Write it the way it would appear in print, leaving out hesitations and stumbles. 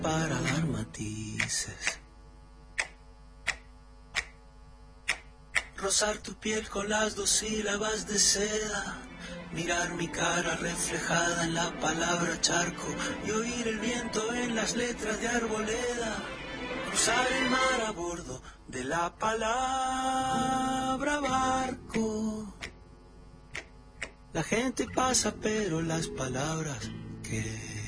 para dar matices. Rozar tu piel con las 2 sílabas de seda, mirar mi cara reflejada en la palabra charco y oír el viento en las letras de arboleda. Cruzar el mar a bordo de la palabra barco. La gente pasa pero las palabras que